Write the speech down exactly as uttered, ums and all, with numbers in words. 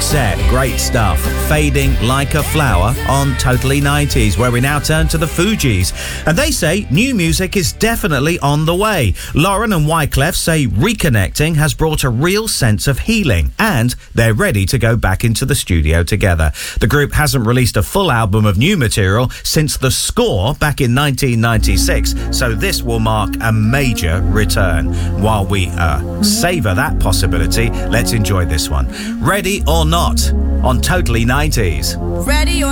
set, great stuff. Fading Like a Flower on Totally nineties, where we now turn to the Fugees. And they say new music is definitely on the way. Lauren and Wyclef say reconnecting has brought a real sense of healing, and they're ready to go back into the studio together. The group hasn't released a full album of new material since The Score back in nineteen ninety-six, so this will mark a major return. While we uh, savour that possibility, let's enjoy this one. Ready or Not on Totally nineties. Ready or